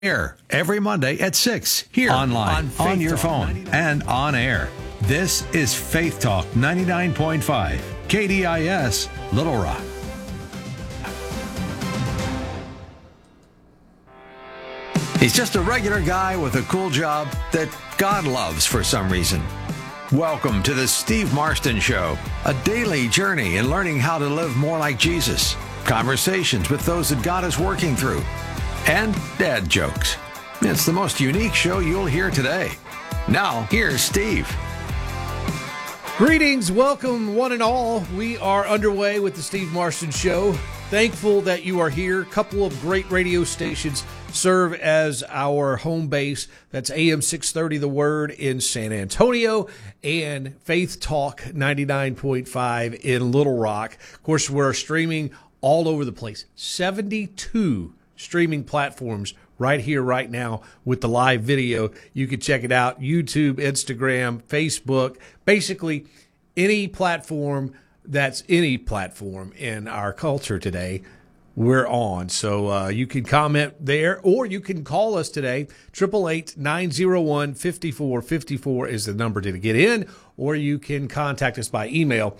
Air every Monday at 6 here online, on your phone, and on air. This is Faith Talk 99.5, KDIS, Little Rock. He's just a regular guy with a cool job that God loves for some reason. Welcome to the Steve Marston Show, a daily journey in learning how to live more like Jesus, conversations with those that God is working through, and dad jokes. It's the most unique show you'll hear today. Now, here's Steve. Greetings, welcome one and all. We are underway with the Steve Marston Show. Thankful that you are here. Couple of great radio stations serve as our home base. That's AM 630 The Word in San Antonio and Faith Talk 99.5 in Little Rock. Of course, we're streaming all over the place. 72 streaming platforms right here, right now with the live video. You can check it out. YouTube, Instagram, Facebook, basically any platform that's any platform in our culture today, we're on. So you can comment there, or you can call us today. 888-901-5454 is the number to get in, or you can contact us by email,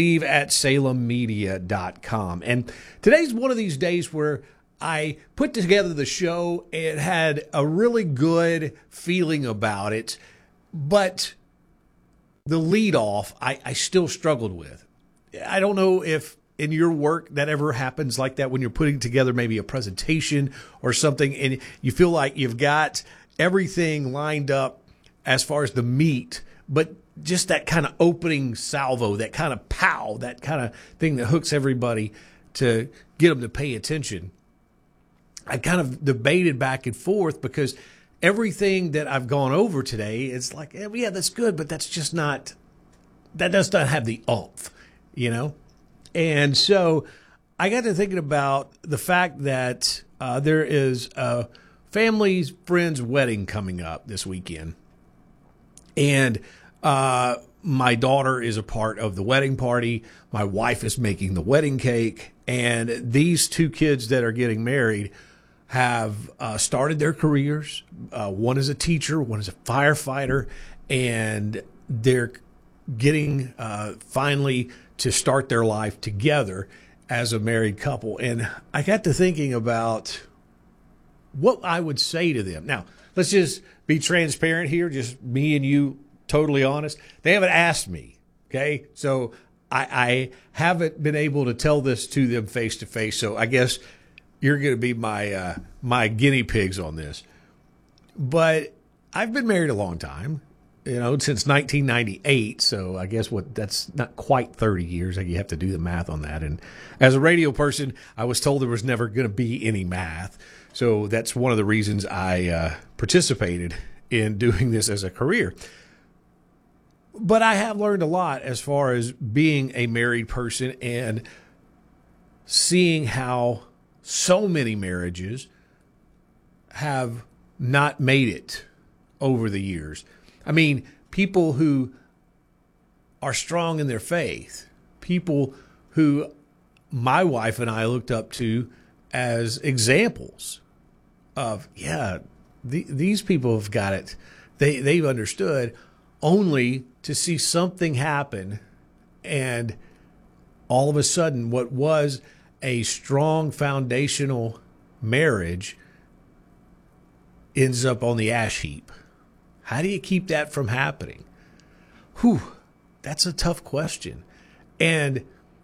steve@salemmedia.com. And today's one of these days where I put together the show and had a really good feeling about it, but the lead off I still struggled with. I don't know if in your work that ever happens like that when you're putting together maybe a presentation or something and you feel like you've got everything lined up as far as the meat, but just that kind of opening salvo, that kind of pow, that kind of thing that hooks everybody to get them to pay attention. I kind of debated back and forth because everything that I've gone over today is like, yeah, that's good, but that's just not, that does not have the oomph, you know? And so I got to thinking about the fact that there is a family friend's wedding coming up this weekend. And my daughter is a part of the wedding party. My wife is making the wedding cake. And these two kids that are getting married have started their careers. One is a teacher, one is a firefighter, and they're getting finally to start their life together as a married couple. And I got to thinking about what I would say to them. Now, let's just be transparent here, just me and you, totally honest. They haven't asked me, okay? So I haven't been able to tell this to them face to face, so I guess you're going to be my my guinea pigs on this. But I've been married a long time, since 1998. So I guess that's not quite 30 years. You have to do the math on that. And as a radio person, I was told there was never going to be any math. So that's one of the reasons I participated in doing this as a career. But I have learned a lot as far as being a married person and seeing how so many marriages have not made it over the years. I mean, people who are strong in their faith, people who my wife and I looked up to as examples of, these people have got it. They've understood, only to see something happen and all of a sudden what was a strong foundational marriage ends up on the ash heap. How do you keep that from happening? That's a tough question. And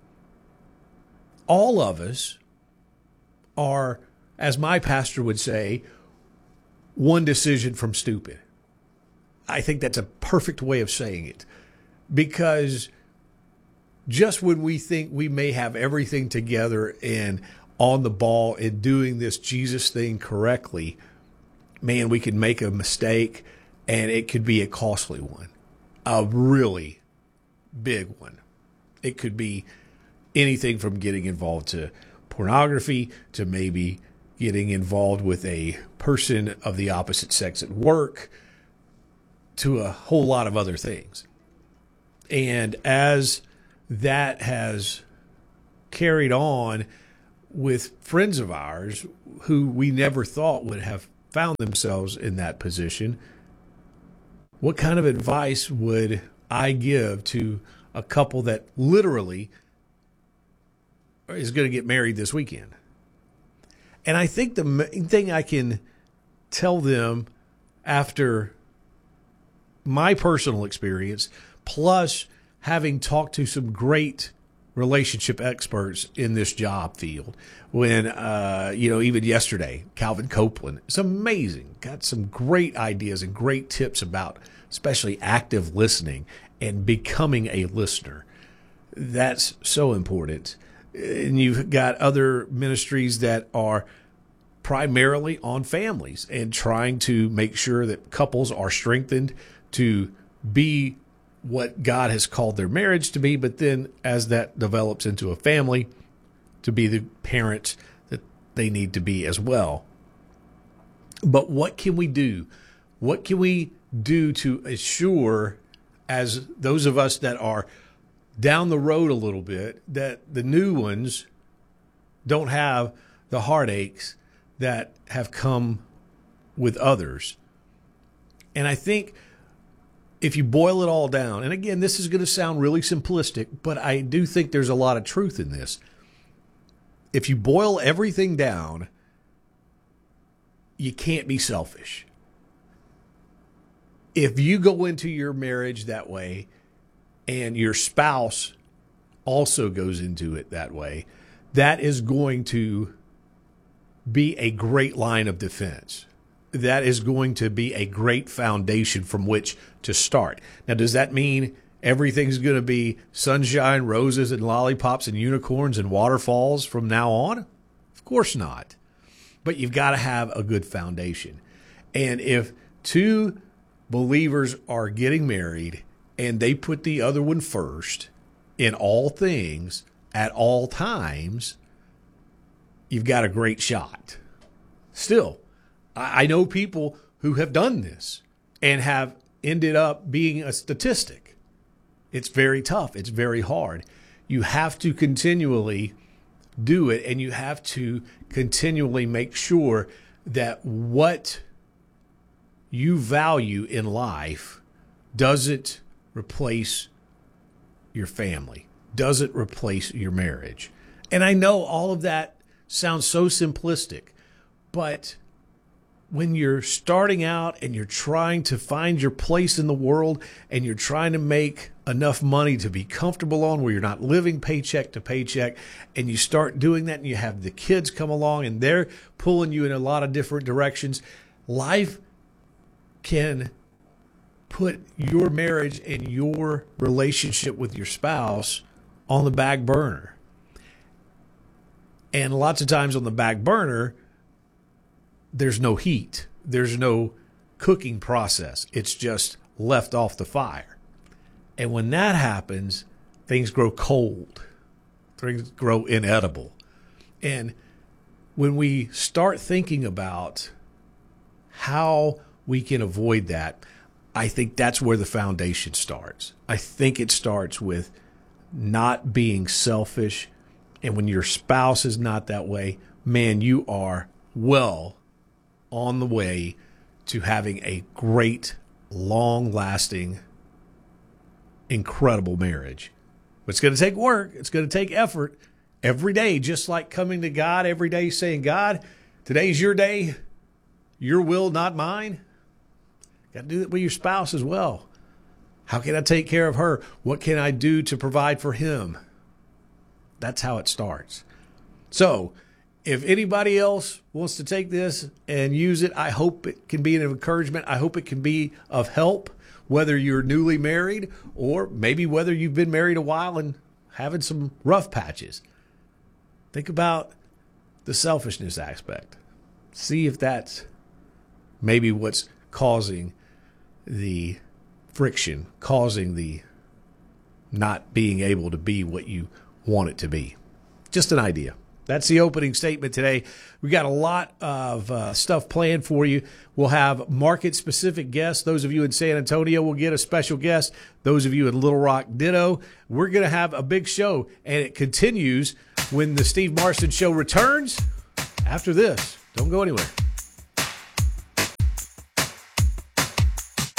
all of us are, as my pastor would say, one decision from stupid. I think that's a perfect way of saying it, because just when we think we may have everything together and on the ball and doing this Jesus thing correctly, man, we can make a mistake and it could be a costly one, a really big one. It could be anything from getting involved to pornography to maybe getting involved with a person of the opposite sex at work to a whole lot of other things. And as that has carried on with friends of ours who we never thought would have found themselves in that position, what kind of advice would I give to a couple that literally is going to get married this weekend? And I think the main thing I can tell them after my personal experience, plus having talked to some great relationship experts in this job field, when, even yesterday, Calvin Copeland, it's amazing. Got some great ideas and great tips about especially active listening and becoming a listener. That's so important. And you've got other ministries that are primarily on families and trying to make sure that couples are strengthened to be what God has called their marriage to be, but then as that develops into a family, to be the parents that they need to be as well. But what can we do? What can we do to assure, as those of us that are down the road a little bit, that the new ones don't have the heartaches that have come with others? And I think if you boil it all down, and again, this is going to sound really simplistic, but I do think there's a lot of truth in this. If you boil everything down, you can't be selfish. If you go into your marriage that way and your spouse also goes into it that way, that is going to be a great line of defense. That is going to be a great foundation from which to start. Now, does that mean everything's going to be sunshine, roses, and lollipops and unicorns and waterfalls from now on? Of course not. But you've got to have a good foundation. And if two believers are getting married and they put the other one first in all things at all times, you've got a great shot. Still, I know people who have done this and have ended up being a statistic. It's very tough. It's very hard. You have to continually do it, and you have to continually make sure that what you value in life doesn't replace your family, doesn't replace your marriage. And I know all of that sounds so simplistic, but when you're starting out and you're trying to find your place in the world and you're trying to make enough money to be comfortable on where you're not living paycheck to paycheck, and you start doing that and you have the kids come along and they're pulling you in a lot of different directions, life can put your marriage and your relationship with your spouse on the back burner. And lots of times on the back burner, there's no heat. There's no cooking process. It's just left off the fire. And when that happens, things grow cold. Things grow inedible. And when we start thinking about how we can avoid that, I think that's where the foundation starts. I think it starts with not being selfish. And when your spouse is not that way, man, you are well on the way to having a great, long-lasting, incredible marriage. But it's going to take work. It's going to take effort every day, just like coming to God every day saying, God, today's your day, your will, not mine. Got to do that with your spouse as well. How can I take care of her? What can I do to provide for him? That's how it starts. So if anybody else wants to take this and use it, I hope it can be an encouragement. I hope it can be of help, whether you're newly married or maybe whether you've been married a while and having some rough patches. Think about the selfishness aspect. See if that's maybe what's causing the friction, causing the not being able to be what you want it to be. Just an idea. That's the opening statement today. We got a lot of stuff planned for you. We'll have market-specific guests. Those of you in San Antonio will get a special guest. Those of you in Little Rock, ditto. We're going to have a big show, and it continues when the Steve Marston Show returns after this. Don't go anywhere.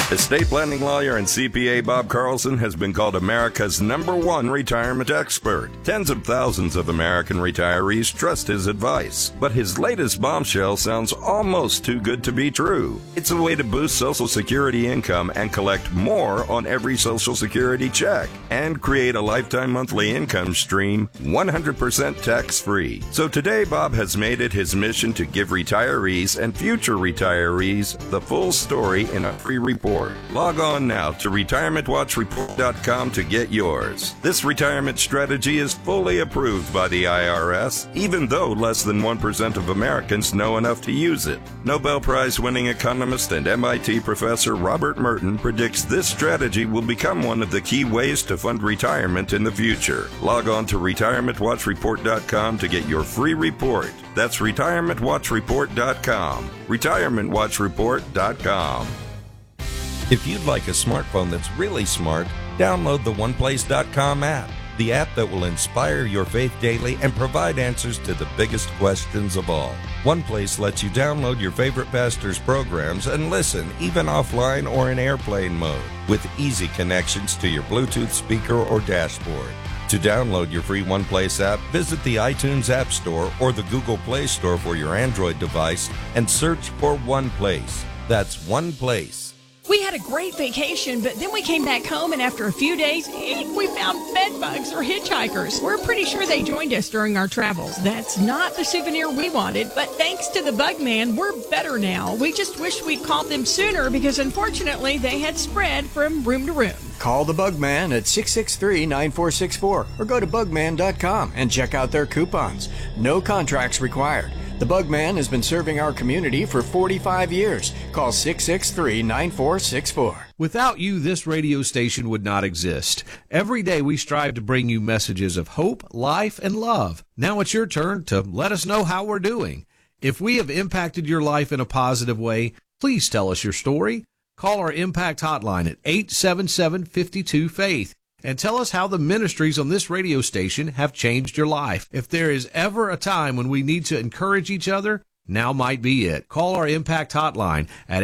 Estate planning lawyer and CPA Bob Carlson has been called America's #1 retirement expert. Tens of thousands of American retirees trust his advice, but his latest bombshell sounds almost too good to be true. It's a way to boost Social Security income and collect more on every Social Security check and create a lifetime monthly income stream 100% tax-free. So today, Bob has made it his mission to give retirees and future retirees the full story in a free report. Log on now to retirementwatchreport.com to get yours. This retirement strategy is fully approved by the IRS, even though less than 1% of Americans know enough to use it. Nobel Prize-winning economist and MIT professor Robert Merton predicts this strategy will become one of the key ways to fund retirement in the future. Log on to retirementwatchreport.com to get your free report. That's retirementwatchreport.com. retirementwatchreport.com. If you'd like a smartphone that's really smart, download the OnePlace.com app, the app that will inspire your faith daily and provide answers to the biggest questions of all. OnePlace lets you download your favorite pastor's programs and listen, even offline or in airplane mode, with easy connections to your Bluetooth speaker or dashboard. To download your free OnePlace app, visit the iTunes App Store or the Google Play Store for your Android device and search for OnePlace. That's OnePlace. We had a great vacation, but then we came back home, and after a few days, we found bed bugs or hitchhikers. We're pretty sure they joined us during our travels. That's not the souvenir we wanted, but thanks to the Bug Man, we're better now. We just wish we'd called them sooner because, unfortunately, they had spread from room to room. Call the Bug Man at 663-9464 or go to bugman.com and check out their coupons. No contracts required. The Bug Man has been serving our community for 45 years. Call 663-9464. Without you, this radio station would not exist. Every day we strive to bring you messages of hope, life, and love. Now it's your turn to let us know how we're doing. If we have impacted your life in a positive way, please tell us your story. Call our Impact Hotline at 877-52-FAITH. And tell us how the ministries on this radio station have changed your life. If there is ever a time when we need to encourage each other, now might be it. Call our Impact Hotline at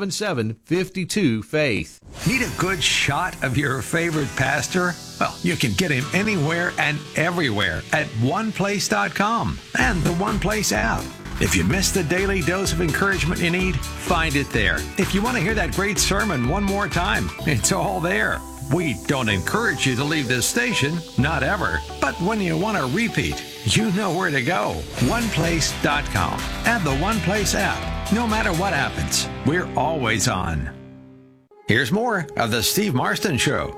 877-52-FAITH. Need a good shot of your favorite pastor? Well, you can get him anywhere and everywhere at oneplace.com and the OnePlace app. If you missed the daily dose of encouragement you need, find it there. If you want to hear that great sermon one more time, it's all there. We don't encourage you to leave this station, not ever. But when you want to repeat, you know where to go. OnePlace.com and the OnePlace app. No matter what happens, we're always on. Here's more of the Steve Marston Show.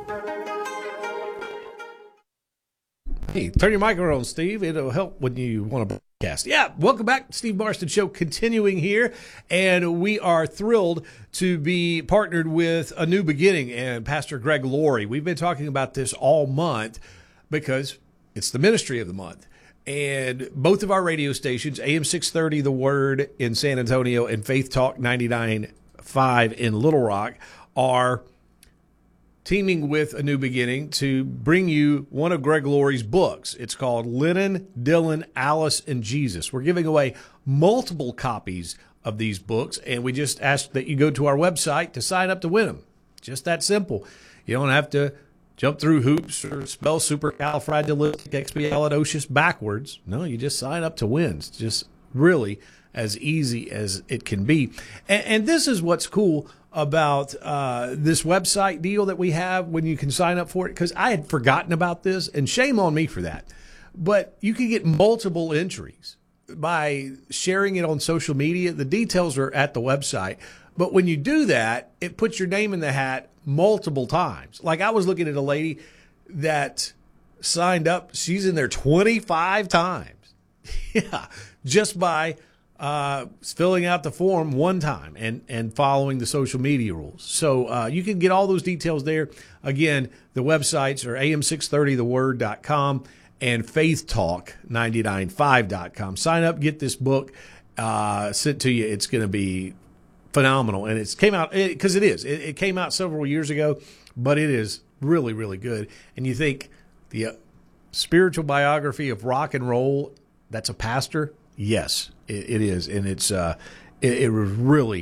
Hey, turn your microphone on, Steve. It'll help when you want to broadcast. Yeah, welcome back. Steve Marston Show continuing here. And we are thrilled to be partnered with A New Beginning and Pastor Greg Laurie. We've been talking about this all month because it's the ministry of the month. And both of our radio stations, AM 630 The Word in San Antonio and Faith Talk 99.5 in Little Rock, are teaming with A New Beginning to bring you one of Greg Laurie's books. It's called Lennon, Dylan, Alice, and Jesus. We're giving away multiple copies of these books, and we just ask that you go to our website to sign up to win them. Just that simple. You don't have to jump through hoops or spell supercalifragilisticexpialidocious backwards. No, you just sign up to win. It's just really as easy as it can be. And this is what's cool about this website deal that we have when you can sign up for it, because I had forgotten about this, and shame on me for that. But you can get multiple entries by sharing it on social media. The details are at the website. But when you do that, it puts your name in the hat multiple times. Like I was looking at a lady that signed up. She's in there 25 times. Yeah, just by filling out the form one time and following the social media rules. So you can get all those details there. Again, the websites are am630theword.com and faithtalk995.com. Sign up, get this book sent to you. It's going to be phenomenal. And it came out, because it came out several years ago, but it is really, really good. And you think the spiritual biography of rock and roll, that's a pastor? Yes, it is. And it was really,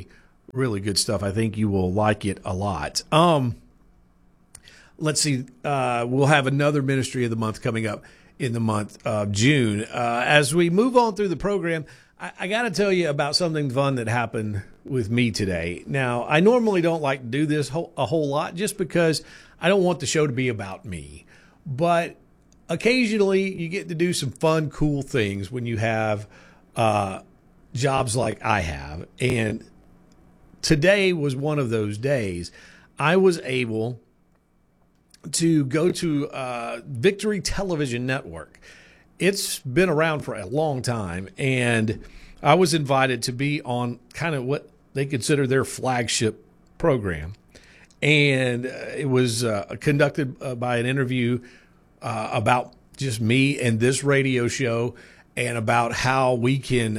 really good stuff. I think you will like it a lot. Let's see. We'll have another Ministry of the Month coming up in the month of June. As we move on through the program, I got to tell you about something fun that happened with me today. Now, I normally don't like to do this a whole lot just because I don't want the show to be about me. But occasionally you get to do some fun, cool things when you have jobs like I have. And today was one of those days. I was able to go to Victory Television Network. It's been around for a long time, and I was invited to be on kind of what they consider their flagship program. And it was conducted by an interview about just me and this radio show, and about how we can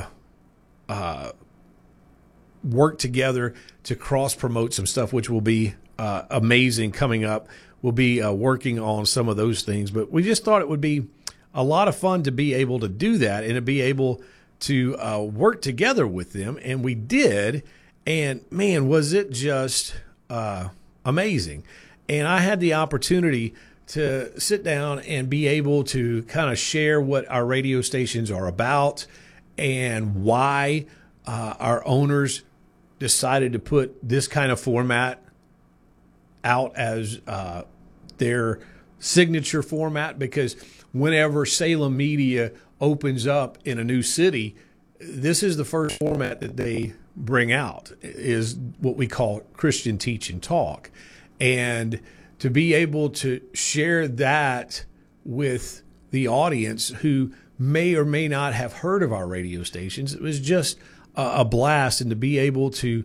work together to cross-promote some stuff, which will be amazing coming up. We'll be working on some of those things, but we just thought it would be a lot of fun to be able to do that and to be able to work together with them. And we did. And man, was it just amazing. And I had the opportunity to sit down and be able to kind of share what our radio stations are about and why our owners decided to put this kind of format out as their signature format, because whenever Salem Media opens up in a new city, this is the first format that they bring out, is what we call Christian Teach and Talk. And to be able to share that with the audience who may or may not have heard of our radio stations, it was just a blast. And to be able to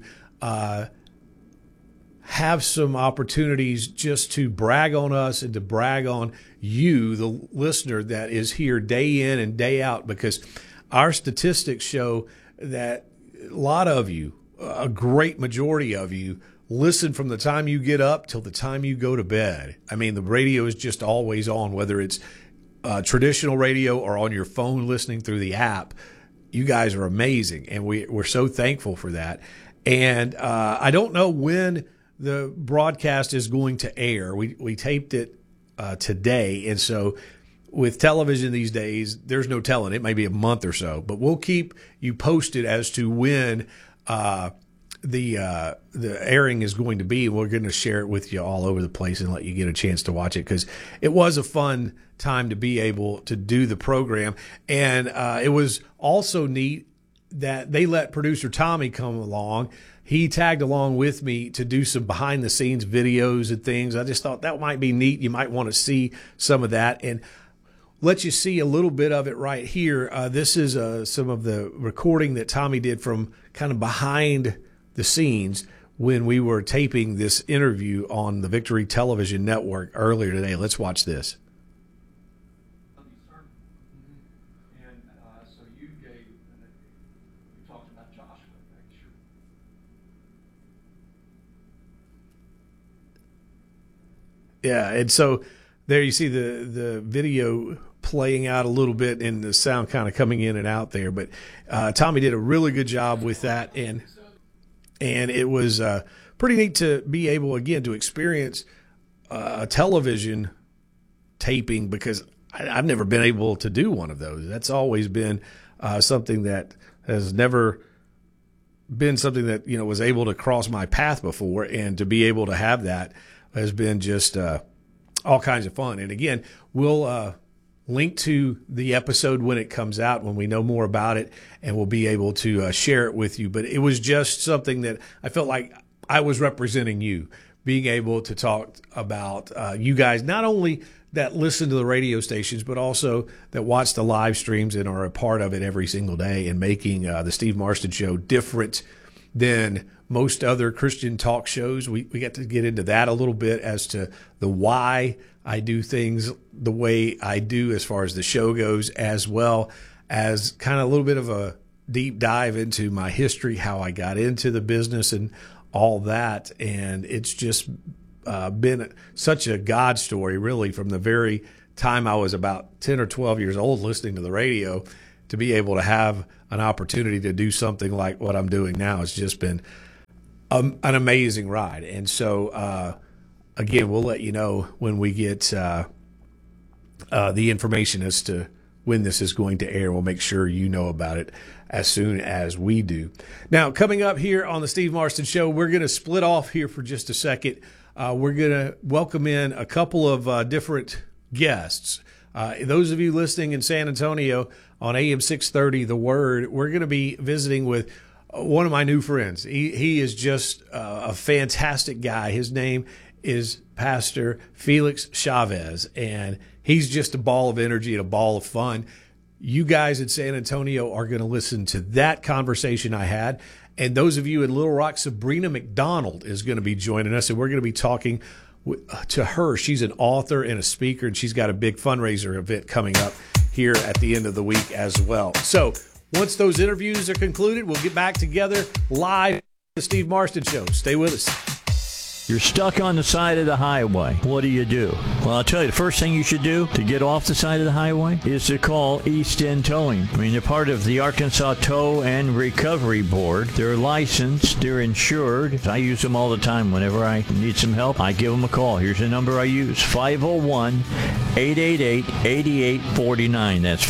have some opportunities just to brag on us and to brag on you, the listener that is here day in and day out, because our statistics show that a lot of you, a great majority of you, listen from the time you get up till the time you go to bed. I mean, the radio is just always on, whether it's traditional radio or on your phone listening through the app. You guys are amazing, and we're so thankful for that. And I don't know when the broadcast is going to air. We taped it today, and so with television these days, there's no telling. It may be a month or so, but we'll keep you posted as to when the airing is going to be. We're going to share it with you all over the place and let you get a chance to watch it, because it was a fun time to be able to do the program. And it was also neat that they let producer Tommy come along. He tagged along with me to do some behind-the-scenes videos and things. I just thought that might be neat. You might want to see some of that, and let you see a little bit of it right here. This is some of the recording that Tommy did from kind of behind the scenes when we were taping this interview on the Victory Television Network earlier today. Let's watch this. Yeah, and so there you see the video playing out a little bit and the sound kind of coming in and out there. But Tommy did a really good job with that, and it was pretty neat to be able, again, to experience a television taping, because I've never been able to do one of those. That's always been something that has never been something that, you know, was able to cross my path before, and to be able to have that has been just all kinds of fun. And again, we'll link to the episode when it comes out, when we know more about it, and we'll be able to share it with you. But it was just something that I felt like I was representing you, being able to talk about you guys, not only that listen to the radio stations, but also that watch the live streams and are a part of it every single day, and making the Steve Marston Show different than most other Christian talk shows. We got to get into that a little bit as to the why I do things the way I do as far as the show goes, as well as kind of a little bit of a deep dive into my history, how I got into the business and all that. And it's just been such a God story, really, from the very time I was about 10 or 12 years old listening to the radio, to be able to have an opportunity to do something like what I'm doing now. It's just been an amazing ride. And so, again, we'll let you know when we get the information as to when this is going to air. We'll make sure you know about it as soon as we do. Now, coming up here on the Steve Marston Show, we're going to split off here for just a second. We're going to welcome in a couple of different guests. Those of you listening in San Antonio on AM 630, The Word, we're going to be visiting with one of my new friends. He is just a fantastic guy. His name is Pastor Felix Chavez, and he's just a ball of energy and a ball of fun. You guys in San Antonio are going to listen to that conversation I had. And those of you in Little Rock, Sabrina McDonald is going to be joining us, and we're going to be talking to her. She's an author and a speaker, and she's got a big fundraiser event coming up here at the end of the week as well. So once those interviews are concluded, we'll get back together live on the Steve Marston Show. Stay with us. You're stuck on the side of the highway. What do you do? Well, I'll tell you, the first thing you should do to get off the side of the highway is to call East End Towing. I mean, they're part of the Arkansas Tow and Recovery Board. They're licensed. They're insured. I use them all the time. Whenever I need some help, I give them a call. Here's the number I use, 501-888-8849. That's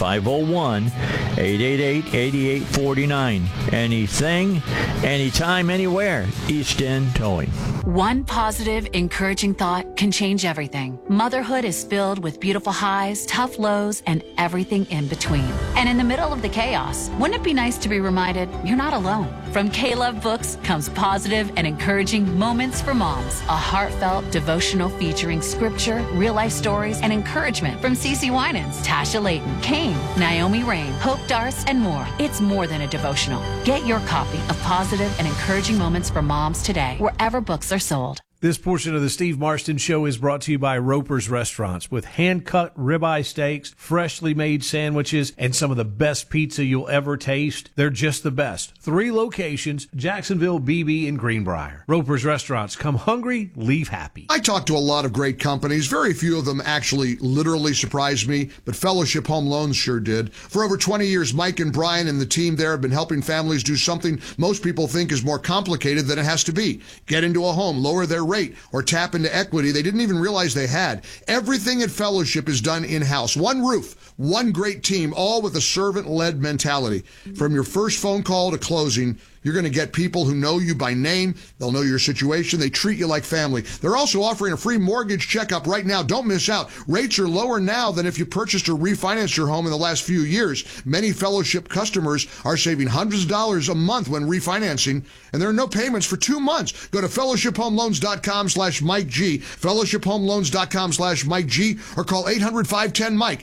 501-888-8849. Anything, anytime, anywhere. East End Towing. One positive, encouraging thought can change everything. Motherhood is filled with beautiful highs, tough lows, and everything in between. And in the middle of the chaos, wouldn't it be nice to be reminded you're not alone? From K-Love Books comes positive and encouraging Moments for Moms, a heartfelt devotional featuring scripture, real-life stories, and encouragement from CeCe Winans, Tasha Layton, Kane, Naomi Rain, Hope Darce, and more. It's more than a devotional. Get your copy of Positive and Encouraging Moments for Moms today, wherever books are sold. This portion of the Steve Marston Show is brought to you by Roper's Restaurants, with hand-cut ribeye steaks, freshly made sandwiches, and some of the best pizza you'll ever taste. They're just the best. 3 locations, Jacksonville, BB, and Greenbrier. Roper's Restaurants. Come hungry, leave happy. I talked to a lot of great companies. Very few of them actually literally surprised me, but Fellowship Home Loans sure did. For over 20 years, Mike and Brian and the team there have been helping families do something most people think is more complicated than it has to be. Get into a home, lower their rate, or tap into equity they didn't even realize they had. Everything at Fellowship is done in-house. One roof, one great team, all with a servant-led mentality. From your first phone call to closing, you're going to get people who know you by name. They'll know your situation. They treat you like family. They're also offering a free mortgage checkup right now. Don't miss out. Rates are lower now than if you purchased or refinanced your home in the last few years. Many Fellowship customers are saving hundreds of dollars a month when refinancing, and there are no payments for 2 months. Go to fellowshiphomeloans.com/Mike G, fellowshiphomeloans.com/Mike G, or call 800-510-MIKE,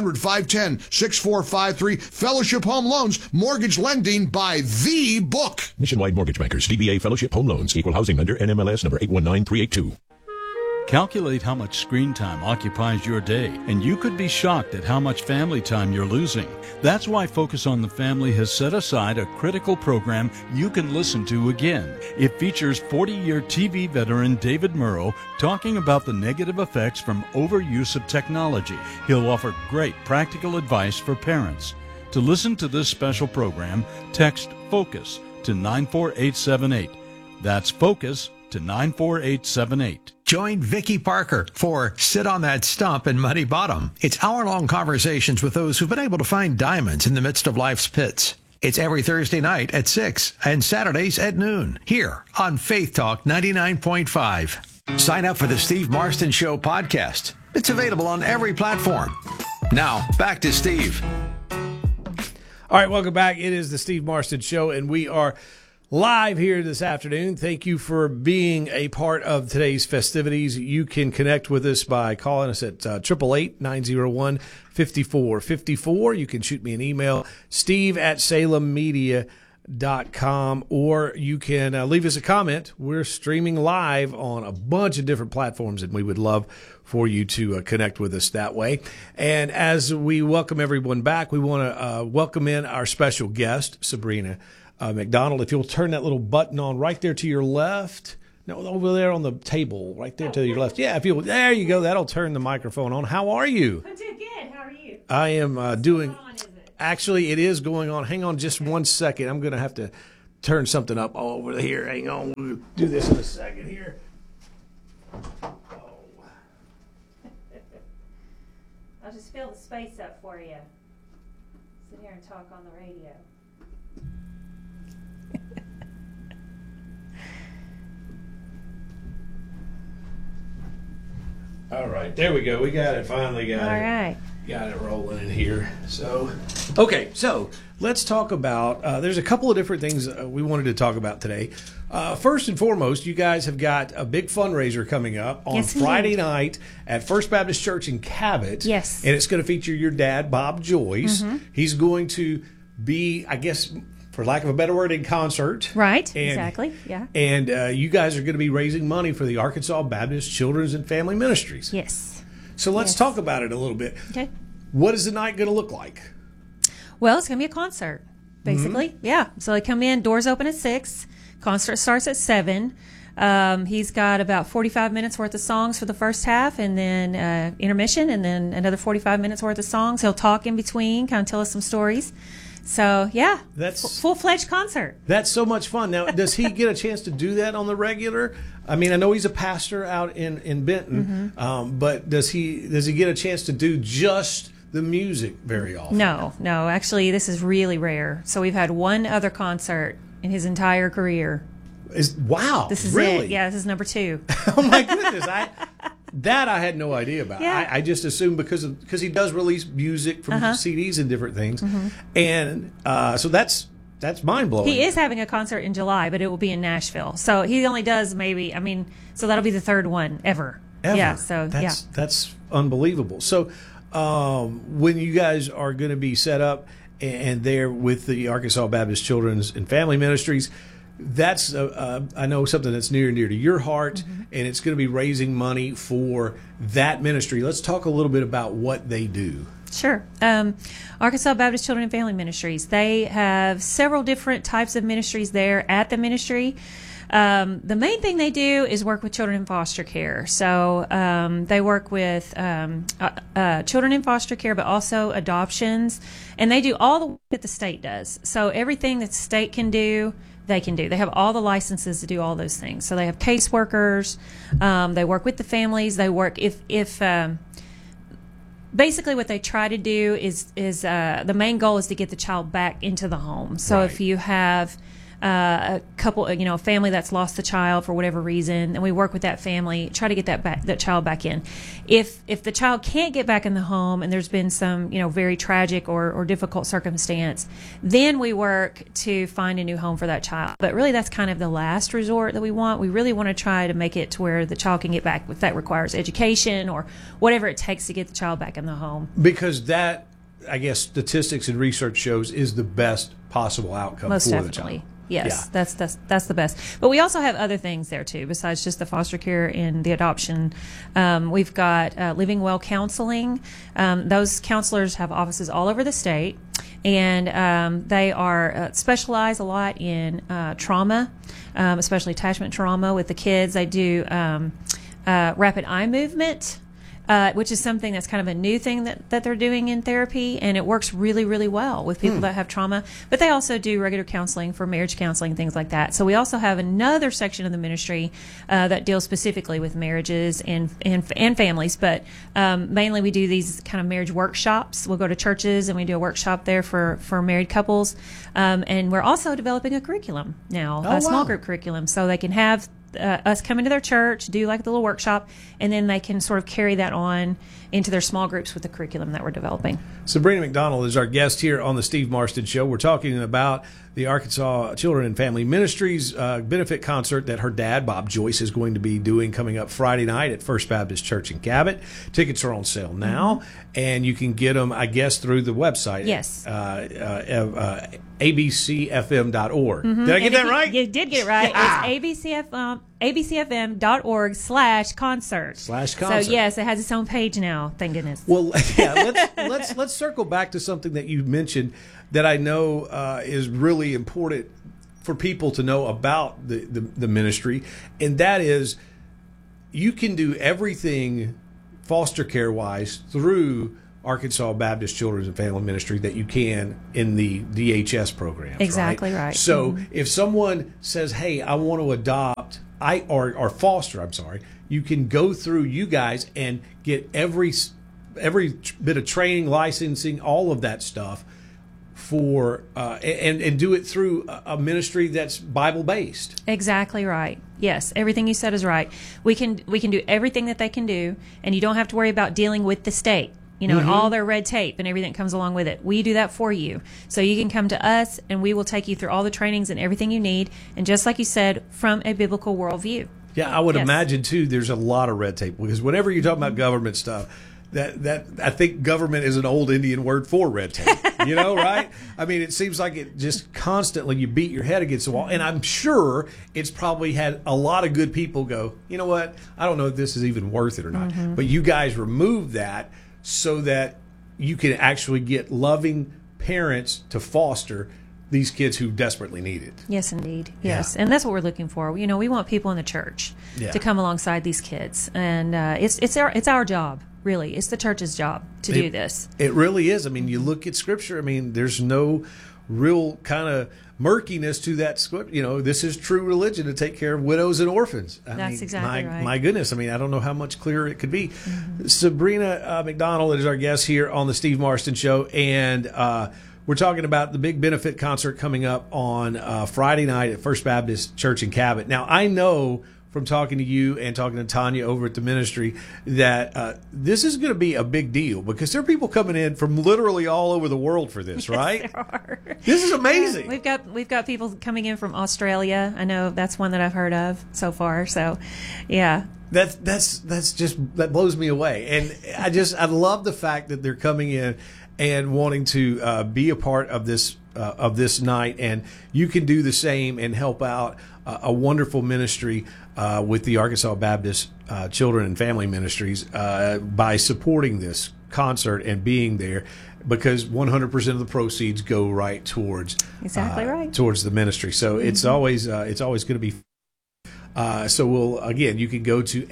800-510-6453. Fellowship Home Loans, mortgage lending by the book. Nationwide Mortgage Bankers, DBA Fellowship Home Loans, Equal Housing Lender, NMLS number 819382. Calculate how much screen time occupies your day, and you could be shocked at how much family time you're losing. That's why Focus on the Family has set aside a critical program you can listen to again. It features 40-year TV veteran David Murrow talking about the negative effects from overuse of technology. He'll offer great practical advice for parents. To listen to this special program, text FOCUS to 94878. That's FOCUS to 94878. Join Vicki Parker for Sit on That Stump in Muddy Bottom. It's hour-long conversations with those who've been able to find diamonds in the midst of life's pits. It's every Thursday night at 6 and Saturdays at noon here on Faith Talk 99.5. Sign up for the Steve Marston Show podcast. It's available on every platform. Now, back to Steve. All right, welcome back. It is the Steve Marston Show, and we are live here this afternoon. Thank you for being a part of today's festivities. You can connect with us by calling us at 888-901-5454. You can shoot me an email, steve@salemmedia.com, or you can leave us a comment. We're streaming live on a bunch of different platforms, and we would love for you to connect with us that way. And as we welcome everyone back, we want to welcome in our special guest, Sabrina McDonald. If you'll turn that little button on right there to your left. No, over there on the table, right there to your left. Yeah, if you there you go. That'll turn the microphone on. How are you? I'm doing good. How are you? I am doing. Actually, it is going on. Hang on just one second. I'm going to have to turn something up over here. Hang on, we'll do this in a second here. I'll just fill the space up for you. Sit here and talk on the radio. All right, there we go. We got it. Finally got it. All right. Got it rolling in here. So, okay, so let's talk about, there's a couple of different things we wanted to talk about today. First and foremost, you guys have got a big fundraiser coming up on Friday night at First Baptist Church in Cabot. Yes. And it's going to feature your dad, Bob Joyce. Mm-hmm. He's going to be, I guess, for lack of a better word, in concert. Right, exactly, yeah. And you guys are going to be raising money for the Arkansas Baptist Children's and Family Ministries. Yes. So let's talk about it a little bit. Okay. What is the night going to look like? Well, it's going to be a concert, basically. Mm-hmm. Yeah. So they come in, doors open at 6. Concert starts at 7. He's got about 45 minutes worth of songs for the first half, and then intermission, and then another 45 minutes worth of songs. He'll talk in between, kind of tell us some stories. So, yeah, that's full-fledged concert. That's so much fun. Now, does he get a chance to do that on the regular? I mean, I know he's a pastor out in Benton, Mm-hmm. but does he get a chance to do just the music very often? No. Actually, this is really rare. So we've had one other concert in his entire career. Wow. This is really? it. Yeah, this is number 2. Oh, my goodness. I had no idea about. Yeah. I just assumed because he does release music from CDs and different things. Mm-hmm. And so that's mind-blowing. He is having a concert in July, but it will be in Nashville. So he only does so that'll be the third one ever. Yeah, so that's unbelievable. So when you guys are going to be set up and there with the Arkansas Baptist Children's and Family Ministries, that's I know something that's near and dear to your heart, mm-hmm. and it's going to be raising money for that ministry. Let's talk a little bit about what they do. Sure. Arkansas Baptist Children and Family Ministries, they have several different types of ministries there at the ministry. The main thing they do is work with children in foster care. So they work with children in foster care, but also adoptions. And they do all the work that the state does. So everything that the state can do, they can do. They have all the licenses to do all those things. So they have caseworkers. They work with the families. They work if basically what they try to do is the main goal is to get the child back into the home. So if you have a couple, a family that's lost the child for whatever reason, and we work with that family, try to get that child back in. If the child can't get back in the home and there's been some, very tragic or difficult circumstance, then we work to find a new home for that child. But really that's kind of the last resort that we want. We really want to try to make it to where the child can get back, if that requires education or whatever it takes to get the child back in the home. Because that, I guess, statistics and research shows is the best possible outcome Most for definitely. the child. Yes, yeah. That's the best. But we also have other things there too, besides just the foster care and the adoption. We've got Living Well Counseling. Those counselors have offices all over the state, and they are specialize a lot in trauma, especially attachment trauma with the kids. They do rapid eye movement. Which is something that's kind of a new thing that they're doing in therapy, and it works really, really well with people that have trauma. But they also do regular counseling for marriage counseling, things like that. So we also have another section of the ministry that deals specifically with marriages and families. But mainly we do these kind of marriage workshops. We'll go to churches and we do a workshop there for married couples. And we're also developing a curriculum now, a small group curriculum, so they can have us come into their church, do like the little workshop, and then they can sort of carry that on into their small groups with the curriculum that we're developing. Sabrina McDonald is our guest here on the Steve Marston Show. We're talking about the Arkansas Children and Family Ministries benefit concert that her dad, Bob Joyce, is going to be doing coming up Friday night at First Baptist Church in Cabot. Tickets are on sale now, and you can get them, I guess, through the website. Yes. abcfm.org. Did I get that right? You did get it right. It's abcfm.org/concert. /concert. So, yes, it has its own page now. Thank goodness. Well, yeah, let's circle back to something that you mentioned that I know is really important for people to know about the ministry, and that is you can do everything foster care wise through Arkansas Baptist Children's and Family Ministry that you can in the DHS programs. Exactly right. So if someone says, "Hey, I want to adopt," or foster, I'm sorry, you can go through you guys and get every bit of training, licensing, all of that stuff for and do it through a ministry that's Bible based. Exactly right. Yes, everything you said is right. We can do everything that they can do, and you don't have to worry about dealing with the state, and all their red tape and everything that comes along with it. We do that for you. So you can come to us, and we will take you through all the trainings and everything you need, and just like you said, from a biblical worldview. Yeah, I would imagine too. There's a lot of red tape because whenever you're talking about government stuff, that I think government is an old Indian word for red tape. Right? I mean, it seems like it just constantly you beat your head against the wall, and I'm sure it's probably had a lot of good people go, you know what? I don't know if this is even worth it or not. Mm-hmm. But you guys remove that so that you can actually get loving parents to foster these kids who desperately need it. Yes, indeed. Yes, and that's what we're looking for. We want people in the church to come alongside these kids, and it's our job. Really, it's the church's job to do this. It really is. I mean, you look at Scripture. I mean, there's no real kind of murkiness to that script. This is true religion to take care of widows and orphans. That's exactly right. My goodness. I mean, I don't know how much clearer it could be. Mm-hmm. Sabrina McDonald is our guest here on the Steve Marston Show, and we're talking about the big benefit concert coming up on Friday night at First Baptist Church in Cabot. Now, I know from talking to you and talking to Tanya over at the ministry that this is going to be a big deal because there are people coming in from literally all over the world for this, right? Yes, there are. This is amazing. We've got people coming in from Australia. I know that's one that I've heard of so far. So, yeah. That blows me away, and I love the fact that they're coming in and wanting to be a part of this night, and you can do the same and help out a wonderful ministry with the Arkansas Baptist Children and Family Ministries by supporting this concert and being there, because 100% of the proceeds go right towards towards the ministry. So it's always going to be. So you can go to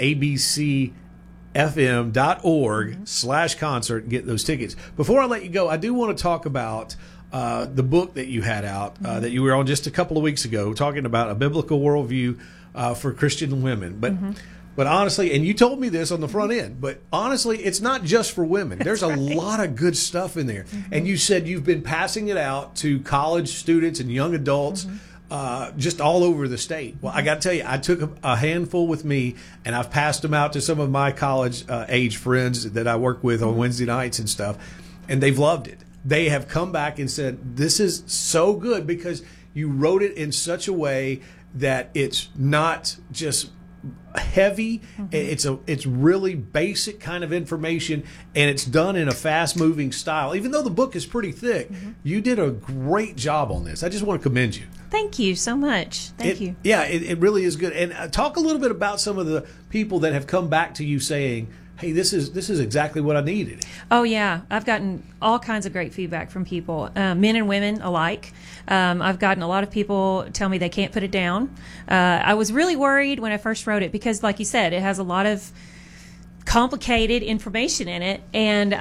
abcfm.org/concert and get those tickets. Before I let you go, I do want to talk about the book that you had out that you were on just a couple of weeks ago, talking about a biblical worldview for Christian women. But honestly, and you told me this on the front end, but honestly, it's not just for women. There's a lot of good stuff in there. And you said you've been passing it out to college students and young adults just all over the state. Well, I got to tell you, I took a handful with me, and I've passed them out to some of my college age friends that I work with on Wednesday nights and stuff, and they've loved it. They have come back and said, this is so good because you wrote it in such a way that it's not just heavy. It's really basic kind of information, and it's done in a fast-moving style. Even though the book is pretty thick, you did a great job on this. I just want to commend you. Thank you so much. Thank you. Yeah, it really is good. And talk a little bit about some of the people that have come back to you saying, hey, this is exactly what I needed. Oh, yeah. I've gotten all kinds of great feedback from people, men and women alike. I've gotten a lot of people tell me they can't put it down. I was really worried when I first wrote it because, like you said, it has a lot of complicated information in it, and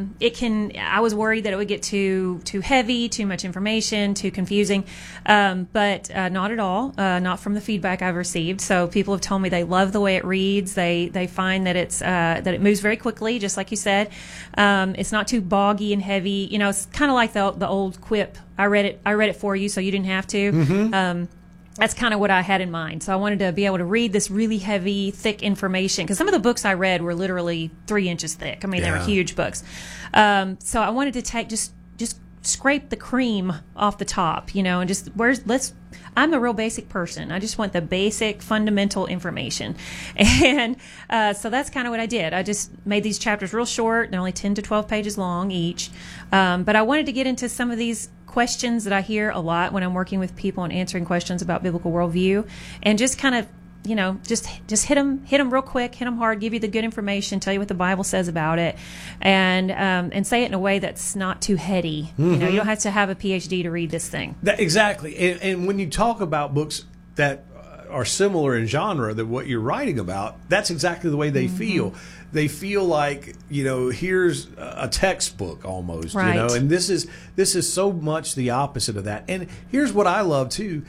I was worried that it would get too heavy, too much information, too confusing, but not at all, not from the feedback I've received. So people have told me they love the way it reads. They find that that it moves very quickly, just like you said. It's not too boggy and heavy. It's kind of like the old quip, I read it for you so you didn't have to. That's kind of what I had in mind. So I wanted to be able to read this really heavy, thick information, because some of the books I read were literally 3 inches thick. I mean, they were huge books. So I wanted to take just scrape the cream off the top, and just I'm a real basic person. I just want the basic, fundamental information. And so that's kind of what I did. I just made these chapters real short. They're only 10 to 12 pages long each. But I wanted to get into some of these questions that I hear a lot when I'm working with people and answering questions about biblical worldview, and just kind of, just hit them real quick, hit them hard, give you the good information, tell you what the Bible says about it, and say it in a way that's not too heady. You don't have to have a PhD to read this thing. Exactly. And when you talk about books that are similar in genre than what you're writing about, that's exactly the way they feel. They feel like, here's a textbook almost, Right. and this is so much the opposite of that. And here's what I love too.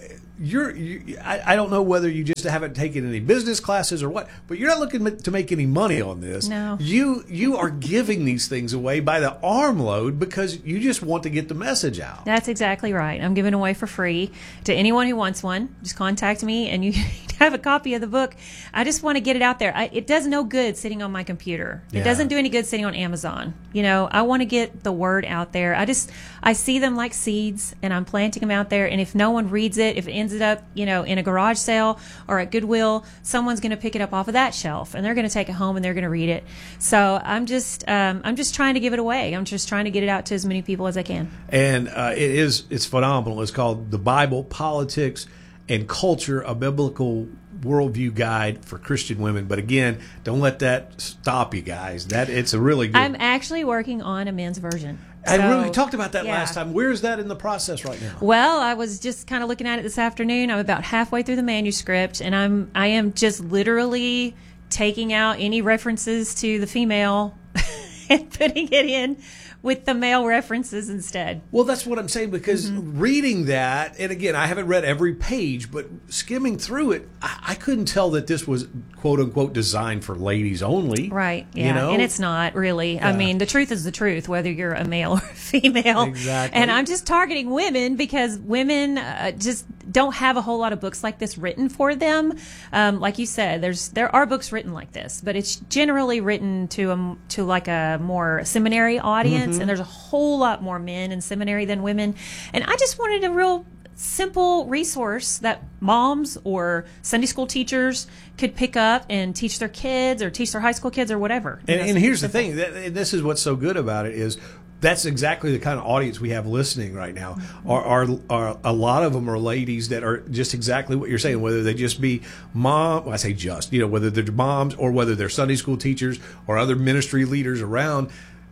I don't know whether you just haven't taken any business classes or what, but you're not looking to make any money on this. No. You are giving these things away by the armload because you just want to get the message out. That's exactly right. I'm giving away for free to anyone who wants one. Just contact me and you have a copy of the book. I just want to get it out there. It does no good sitting on my computer. It doesn't do any good sitting on Amazon. I want to get the word out there. I see them like seeds and I'm planting them out there. And if no one reads it, if it ends up, in a garage sale or at Goodwill, someone's going to pick it up off of that shelf and they're going to take it home and they're going to read it. So I'm just trying to give it away. I'm just trying to get it out to as many people as I can. And it's phenomenal. It's called The Bible, Politics, and Culture, a Biblical Worldview Guide for Christian Women. But again, don't let that stop you guys. It's a really good. I'm actually working on a men's version. I So, really talked about that yeah. last time. Where is that in the process right now? Well, I was just kind of looking at it this afternoon. I'm about halfway through the manuscript, and I am just literally taking out any references to the female and putting it in with the male references instead. Well, that's what I'm saying, because reading that, and again, I haven't read every page, but skimming through it, I couldn't tell that this was quote unquote designed for ladies only. Right. Yeah. And it's not really. I mean, the truth is the truth, whether you're a male or a female. Exactly. And I'm just targeting women because women just don't have a whole lot of books like this written for them. Like you said, there are books written like this, but it's generally written to like a more seminary audience. And there's a whole lot more men in seminary than women. And I just wanted a real simple resource that moms or Sunday school teachers could pick up and teach their kids or teach their high school kids or whatever. And here's the thing, this is what's so good about it is that's exactly the kind of audience we have listening right now. Are a lot of them are ladies that are just exactly what you're saying, whether they just be mom, well, I say just, whether they're moms or whether they're Sunday school teachers or other ministry leaders around.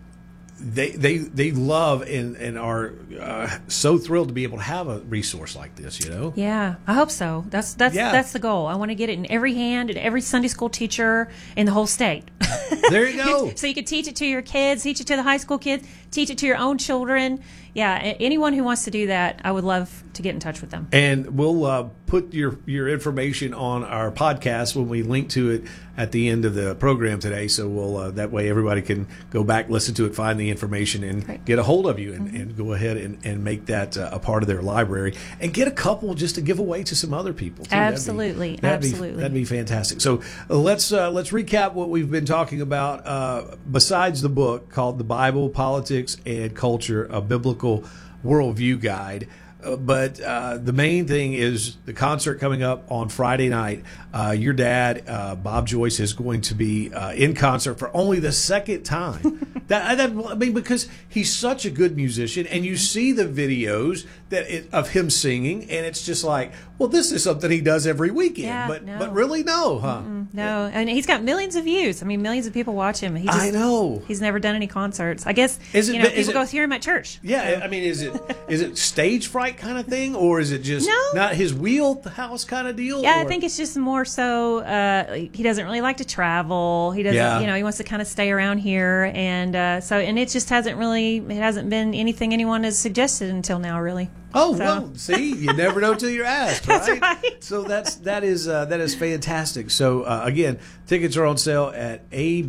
They love and are so thrilled to be able to have a resource like this, Yeah, I hope so. That's the goal. I want to get it in every hand and every Sunday school teacher in the whole state. There you go. So you could teach it to your kids, teach it to the high school kids, teach it to your own children. Yeah, anyone who wants to do that, I would love to get in touch with them. And we'll put your information on our podcast when we link to it at the end of the program today. So we'll that way everybody can go back, listen to it, find the information, and get a hold of you and go ahead and make that a part of their library and get a couple just to give away to some other people too. Absolutely, that'd be fantastic. So let's recap what we've been talking about. Besides the book called The Bible, Politics, and Culture, a Biblical Worldview Guide. But the main thing is the concert coming up on Friday night. Your dad, Bob Joyce, is going to be in concert for only the second time. Because he's such a good musician, and you see the videos of him singing, and it's just like, well, this is something he does every weekend. Yeah, but really, no, huh? No, and he's got millions of views. I mean, millions of people watch him. I know. He's never done any concerts. I guess people go hear him at church. Yeah, so. I mean, is it stage fright kind of thing, or is it just not his wheelhouse kind of deal? Yeah, I think it's just more so he doesn't really like to travel. He doesn't, he wants to kind of stay around here, and it just hasn't been anything anyone has suggested until now, really. Oh, well, see, you never know till you're asked, right? That's right. So that is fantastic. So again, tickets are on sale at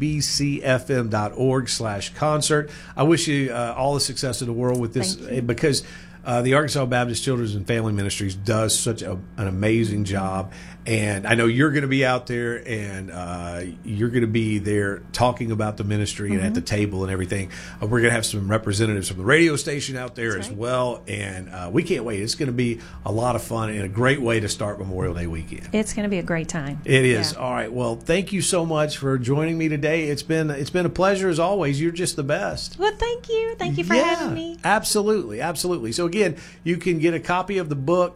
abcfm.org/concert. I wish you all the success in the world with this, because the Arkansas Baptist Children's and Family Ministries does such an amazing job. And I know you're going to be out there, and you're going to be there talking about the ministry and at the table and everything. We're going to have some representatives from the radio station out there as well, and we can't wait. It's going to be a lot of fun and a great way to start Memorial Day weekend. It's going to be a great time. It is. Yeah. All right. Well, thank you so much for joining me today. It's been a pleasure as always. You're just the best. Well, thank you. Thank you for having me. Absolutely. So again, you can get a copy of the book.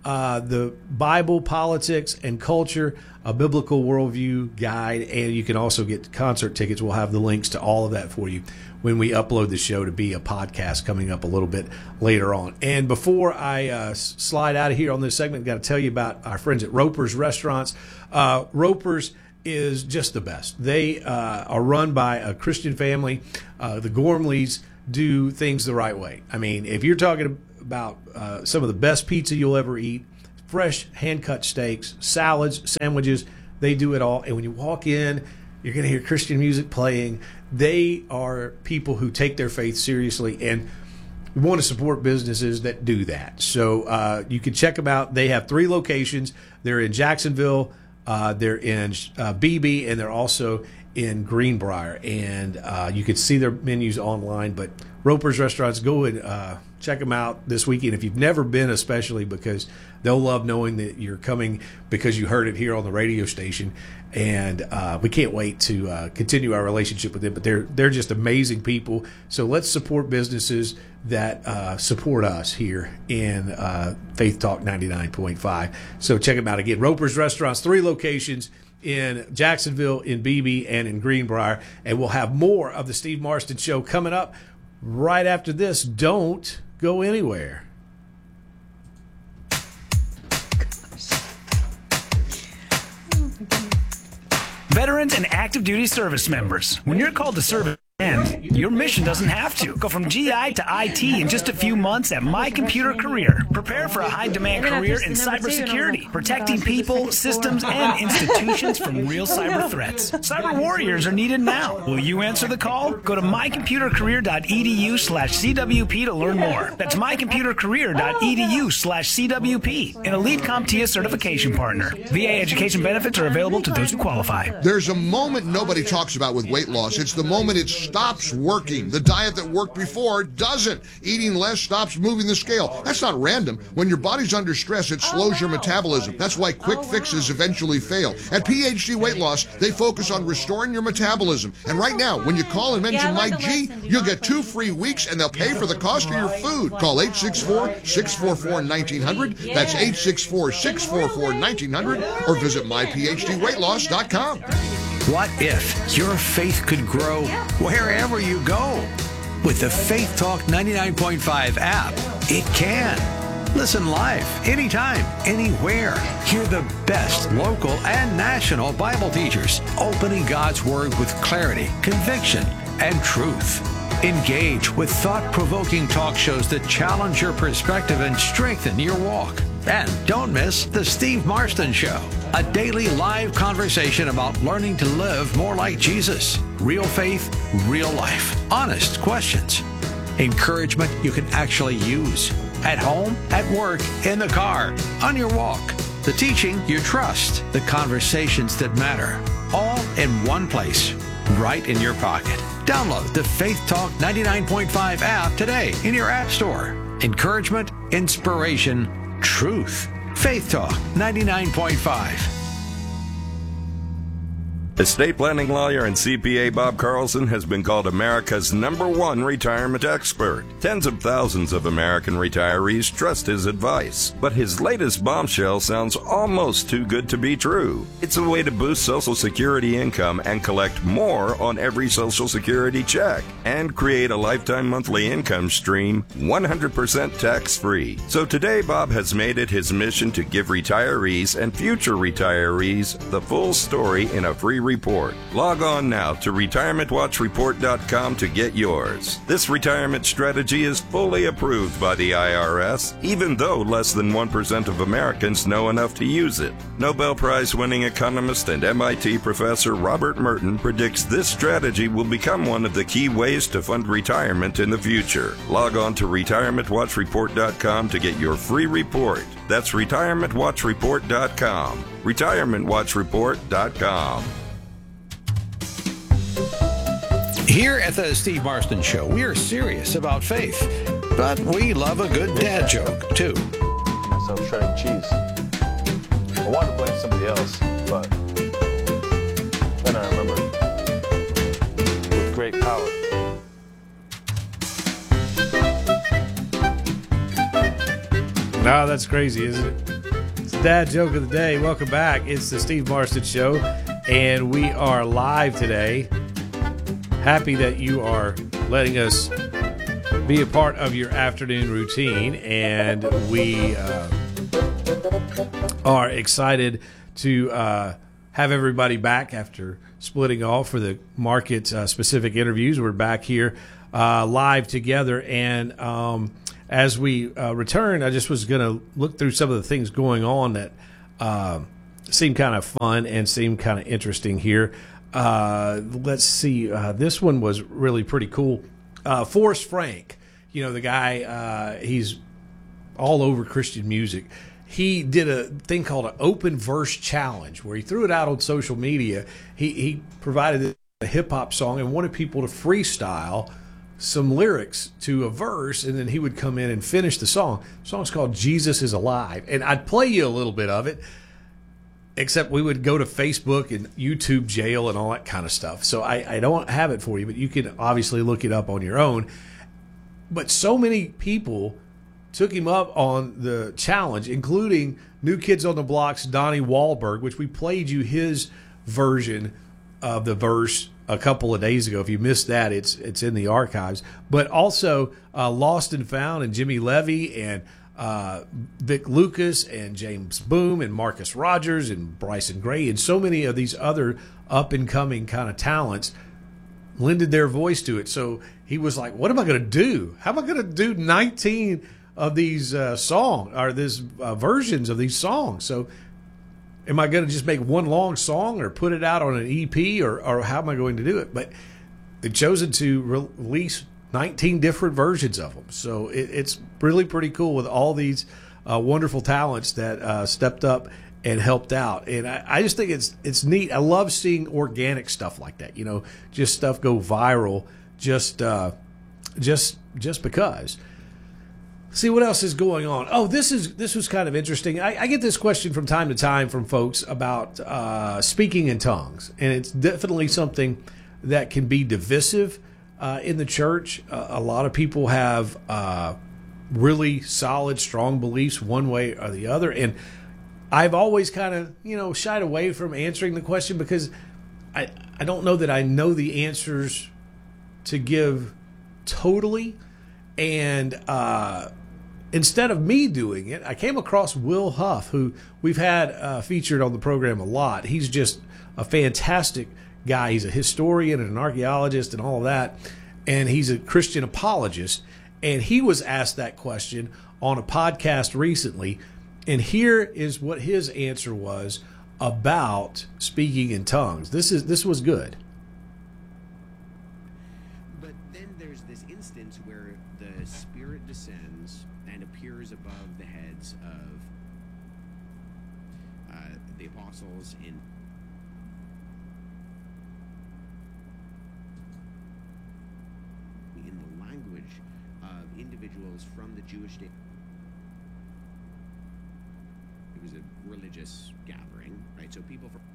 the Bible, Politics, and Culture, a Biblical Worldview Guide, and you can also get concert tickets. We'll have the links to all of that for you when we upload the show to be a podcast coming up a little bit later on. And before I slide out of here on this segment, I've got to tell you about our friends at Roper's Restaurants. Roper's is just the best. They are run by a Christian family. The Gormleys do things the right way. I mean, if you're talking about some of the best pizza you'll ever eat, fresh hand-cut steaks, salads, sandwiches, they do it all. And when you walk in, you're going to hear Christian music playing. They are people who take their faith seriously, and we want to support businesses that do that. So you can check them out. They have 3 locations. They're in Jacksonville, they're in Beebe, and they're also in Greenbrier. And you can see their menus online. But Roper's Restaurants, go and check them out this weekend if you've never been, especially because they'll love knowing that you're coming because you heard it here on the radio station. And we can't wait to continue our relationship with them. But they're just amazing people. So let's support businesses that support us here in Faith Talk 99.5. So check them out again. Roper's Restaurants, 3 locations in Jacksonville, in Beebe, and in Greenbrier. And we'll have more of the Steve Marston Show coming up right after this. Don't go anywhere. Veterans and active duty service members, when you're called to serve and your mission doesn't have to. Go from GI to IT in just a few months at My Computer Career. Prepare for a high-demand career in cybersecurity, protecting people, systems, and institutions from real cyber threats. Cyber warriors are needed now. Will you answer the call? Go to mycomputercareer.edu/CWP to learn more. That's mycomputercareer.edu/CWP, an elite CompTIA certification partner. VA education benefits are available to those who qualify. There's a moment nobody talks about with weight loss. It's the moment it stops working. The diet that worked before doesn't. Eating less stops moving the scale. That's not random. When your body's under stress, it slows your metabolism. That's why quick fixes eventually fail. At PhD Weight Loss, they focus on restoring your metabolism. And right now, when you call and mention Mike G, you'll get 2 free weeks and they'll pay for the cost of your food. Call 864-644-1900. That's 864-644-1900 or visit myphdweightloss.com. What if your faith could grow wherever you go? With the Faith Talk 99.5 app, it can. Listen live, anytime, anywhere. Hear the best local and national Bible teachers opening God's Word with clarity, conviction, and truth. Engage with thought-provoking talk shows that challenge your perspective and strengthen your walk. And don't miss the Steve Marston Show, a daily live conversation about learning to live more like Jesus. Real faith, real life. Honest questions. Encouragement you can actually use. At home, at work, in the car, on your walk. The teaching you trust. The conversations that matter. All in one place, right in your pocket. Download the Faith Talk 99.5 app today in your app store. Encouragement, inspiration, truth. Faith Talk 99.5. Estate planning lawyer and CPA Bob Carlson has been called America's #1 retirement expert. Tens of thousands of American retirees trust his advice, but his latest bombshell sounds almost too good to be true. It's a way to boost Social Security income and collect more on every Social Security check and create a lifetime monthly income stream 100% tax-free. So today, Bob has made it his mission to give retirees and future retirees the full story in a free report. Log on now to retirementwatchreport.com to get yours. This retirement strategy is fully approved by the IRS, even though less than 1% of Americans know enough to use it. Nobel Prize-winning economist and MIT professor Robert Merton predicts this strategy will become one of the key ways to fund retirement in the future. Log on to retirementwatchreport.com to get your free report. That's retirementwatchreport.com. retirementwatchreport.com. Here at the Steve Marston Show, we are serious about faith, but we love a good dad joke, too. So I'm shredding cheese. I wanted to blame somebody else, but then I remembered. With great power. No, that's crazy, isn't it? Dad joke of the day. Welcome back. It's the Steve Marston Show, and we are live today. Happy that you are letting us be a part of your afternoon routine, and we are excited to have everybody back after splitting off for the market-specific interviews. We're back here live together, and as we return, I just was going to look through some of the things going on that seem kind of fun and seem kind of interesting here. Let's see. This one was really pretty cool. Forrest Frank, the guy, he's all over Christian music. He did a thing called an open verse challenge where he threw it out on social media. He provided a hip-hop song and wanted people to freestyle some lyrics to a verse, and then he would come in and finish the song. The song's called Jesus is Alive, and I'd play you a little bit of it, except we would go to Facebook and YouTube jail and all that kind of stuff. So I don't have it for you, but you can obviously look it up on your own. But so many people took him up on the challenge, including New Kids on the Block's Donnie Wahlberg, which we played you his version of the verse a couple of days ago. If you missed that, it's in the archives. But also Lost and Found and Jimmy Levy and Vic Lucas and James Boom and Marcus Rogers and Bryson Gray and so many of these other up-and-coming kind of talents lended their voice to it. So he was like, what am I going to do? How am I going to do 19 of these songs or these versions of these songs? So am I going to just make one long song or put it out on an EP or how am I going to do it? But they've chosen to release 19 different versions of them. So it's really pretty cool with all these wonderful talents that stepped up and helped out. And I just think it's neat. I love seeing organic stuff like that, just stuff go viral just because. See what else is going on. Oh, this was kind of interesting. I get this question from time to time from folks about speaking in tongues, and it's definitely something that can be divisive in the church. A lot of people have really solid, strong beliefs one way or the other, and I've always kind of shied away from answering the question because I don't know that I know the answers to give totally, and instead of me doing it, I came across Will Huff, who we've had featured on the program a lot. He's just a fantastic guy. He's a historian and an archaeologist and all of that, and he's a Christian apologist. And he was asked that question on a podcast recently, and here is what his answer was about speaking in tongues. This was good. But then there's this instance where the Spirit descends and appears above the heads of the apostles in the language of individuals from the Jewish day. It was a religious gathering, right? So people from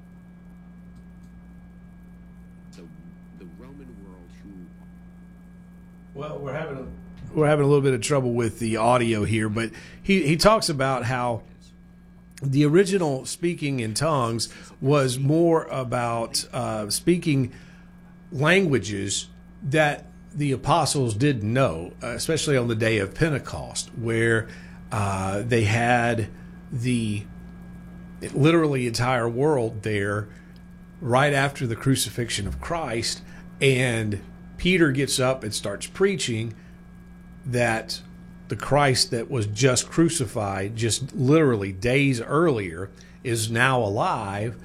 the Roman world who. Well, we're having a little bit of trouble with the audio here, but he talks about how the original speaking in tongues was more about speaking languages that the apostles didn't know, especially on the day of Pentecost, where they had the literally entire world there right after the crucifixion of Christ, and Peter gets up and starts preaching that the Christ that was just crucified just literally days earlier is now alive,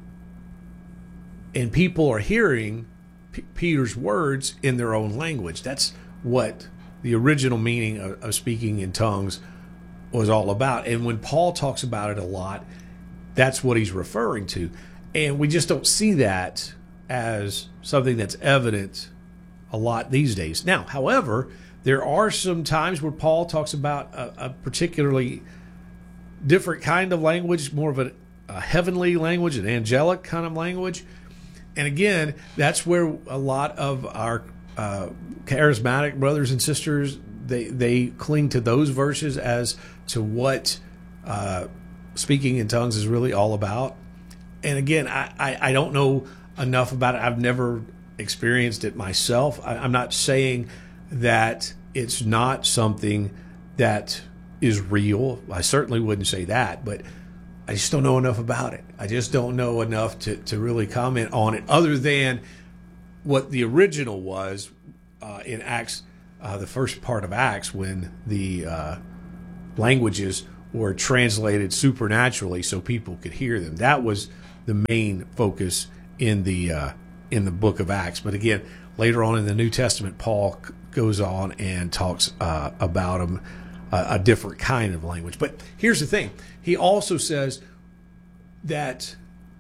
and people are hearing Peter's words in their own language. That's what the original meaning of speaking in tongues was all about. And when Paul talks about it a lot, that's what he's referring to. And we just don't see that as something that's evident a lot these days. Now, however, there are some times where Paul talks about a particularly different kind of language, more of a heavenly language, an angelic kind of language. And again, that's where a lot of our charismatic brothers and sisters, they cling to those verses as to what speaking in tongues is really all about. And again, I don't know enough about it. I've never experienced it myself. I'm not saying that it's not something that is real. I certainly wouldn't say that, but I just don't know enough about it. I just don't know enough to really comment on it, other than what the original was in Acts, the first part of Acts, when the languages were translated supernaturally so people could hear them. That was the main focus in the book of Acts. But again, later on in the New Testament, Paul goes on and talks about them, a different kind of language. But here's the thing. He also says that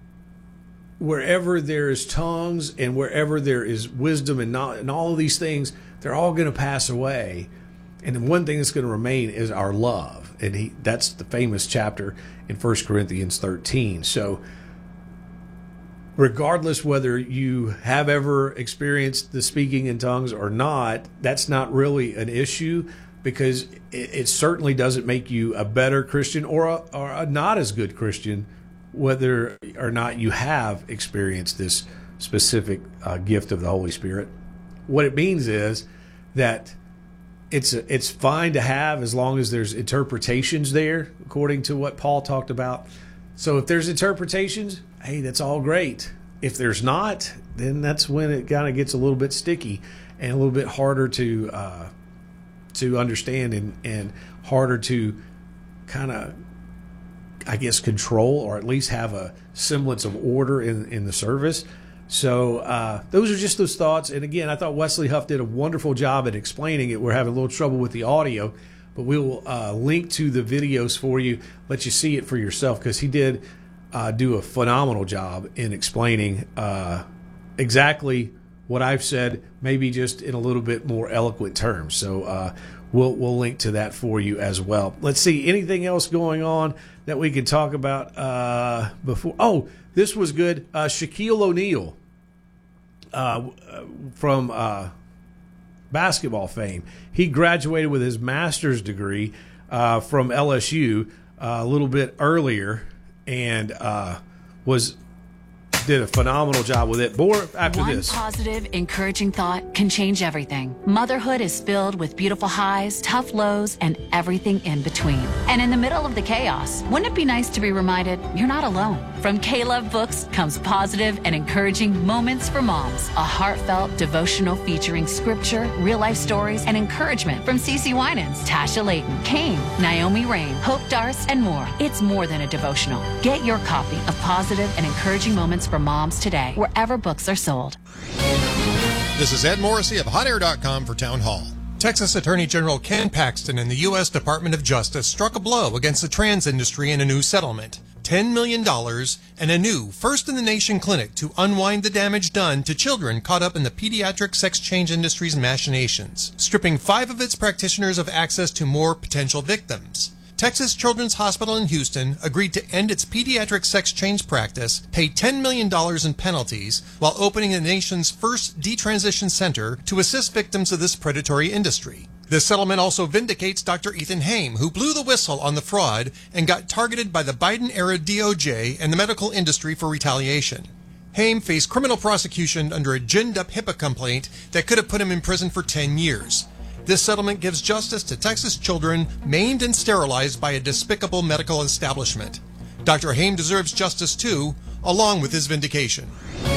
wherever there is tongues and wherever there is wisdom and all of these things, they're all going to pass away. And the one thing that's going to remain is our love. And that's the famous chapter in 1 Corinthians 13. So regardless whether you have ever experienced the speaking in tongues or not, that's not really an issue, because it certainly doesn't make you a better Christian or a not as good Christian, whether or not you have experienced this specific gift of the Holy Spirit. What it means is that it's fine to have as long as there's interpretations there, according to what Paul talked about. So if there's interpretations, hey, that's all great. If there's not, then that's when it kind of gets a little bit sticky and a little bit harder to understand and harder to kind of, I guess, control, or at least have a semblance of order in the service. So those are just those thoughts. And again, I thought Wesley Huff did a wonderful job at explaining it. We're having a little trouble with the audio, but we'll link to the videos for you, let you see it for yourself, because he did do a phenomenal job in explaining exactly what I've said, maybe just in a little bit more eloquent terms. So we'll link to that for you as well. Let's see, anything else going on that we can talk about before? Oh, this was good. Shaquille O'Neal from basketball fame. He graduated with his master's degree from LSU a little bit earlier, and did a phenomenal job with it. More after this. One positive, encouraging thought can change everything. Motherhood is filled with beautiful highs, tough lows, and everything in between. And in the middle of the chaos, wouldn't it be nice to be reminded you're not alone? From K-Love Books comes positive and encouraging Moments for Moms, a heartfelt devotional featuring scripture, real-life stories, and encouragement from CeCe Winans, Tasha Layton, Kane, Naomi Rain, Hope Darce, and more. It's more than a devotional. Get your copy of Positive and Encouraging Moments for Moms today, wherever books are sold. This is Ed Morrissey of HotAir.com for Town Hall. Texas Attorney General Ken Paxton and the U.S. Department of Justice struck a blow against the trans industry in a new settlement. $10 million and a new first-in-the-nation clinic to unwind the damage done to children caught up in the pediatric sex change industry's machinations, stripping 5 of its practitioners of access to more potential victims. Texas Children's Hospital in Houston agreed to end its pediatric sex change practice, pay $10 million in penalties, while opening the nation's first detransition center to assist victims of this predatory industry. This settlement also vindicates Dr. Ethan Haim, who blew the whistle on the fraud and got targeted by the Biden-era DOJ and the medical industry for retaliation. Haim faced criminal prosecution under a ginned-up HIPAA complaint that could have put him in prison for 10 years. This settlement gives justice to Texas children maimed and sterilized by a despicable medical establishment. Dr. Haim deserves justice too, along with his vindication.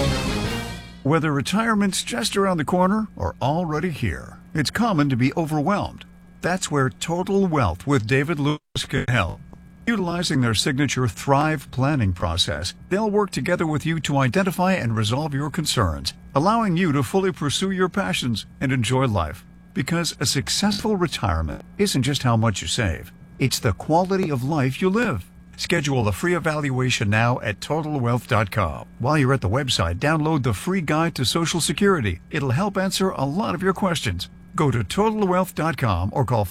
Whether retirement's just around the corner or already here, it's common to be overwhelmed. That's where Total Wealth with David Lewis can help. Utilizing their signature Thrive planning process, they'll work together with you to identify and resolve your concerns, allowing you to fully pursue your passions and enjoy life. Because a successful retirement isn't just how much you save, it's the quality of life you live. Schedule a free evaluation now at TotalWealth.com. While you're at the website, download the free guide to Social Security. It'll help answer a lot of your questions. Go to TotalWealth.com or call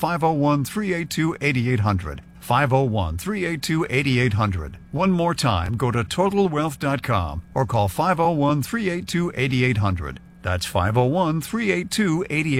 501-382-8800. 501-382-8800. One more time, go to TotalWealth.com or call 501-382-8800. That's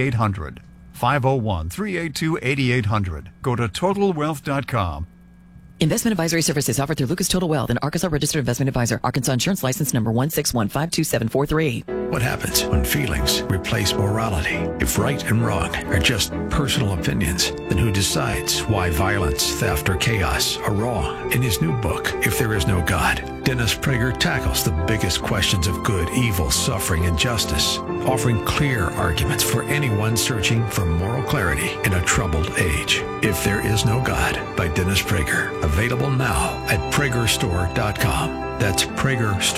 501-382-8800. 501-382-8800. Go to TotalWealth.com Investment advisory services offered through Lucas Total Wealth, an Arkansas registered investment advisor. Arkansas Insurance License Number 1615273. What happens when feelings replace morality? If right and wrong are just personal opinions, then who decides why violence, theft, or chaos are wrong? In his new book, If There Is No God, Dennis Prager tackles the biggest questions of good, evil, suffering, and justice, offering clear arguments for anyone searching for moral clarity in a troubled age. If There Is No God by Dennis Prager. Available now at PragerStore.com. That's PragerStore.